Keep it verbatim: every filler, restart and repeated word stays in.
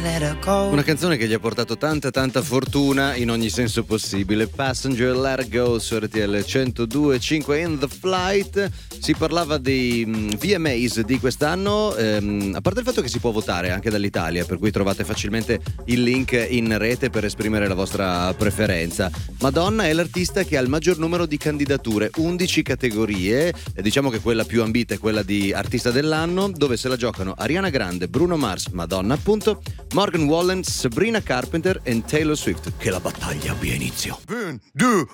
let her go. Una canzone che gli ha portato tanta tanta fortuna in ogni senso possibile. Passenger Let It Go su R T L centodue e cinque. In the Flight. Si parlava dei um, V M As di quest'anno, ehm, a parte il fatto che si può votare anche dall'Italia, per cui trovate facilmente il link in rete per esprimere la vostra preferenza. Madonna è l'artista che ha il maggior numero di candidature, undici categorie, e diciamo che quella più ambita è quella di artista dell'anno, dove se la giocano Ariana Grande, Bruno Mars, Madonna appunto, Morgan Wallen, Sabrina Carpenter e Taylor Swift. Che la battaglia abbia inizio. Un, due,